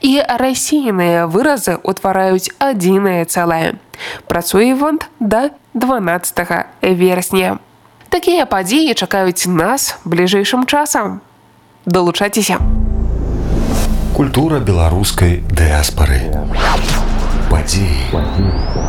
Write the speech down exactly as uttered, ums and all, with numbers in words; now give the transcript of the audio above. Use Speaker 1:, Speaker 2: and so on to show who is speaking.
Speaker 1: і расійныя выразы ўтвараюць адзінае цэлае. Працуе івент да дванаццатага верасня. Такія падзеі чакаюць нас бліжэйшым часам. Далучайцеся.
Speaker 2: Культура беларускай дыяспары. Падзеі.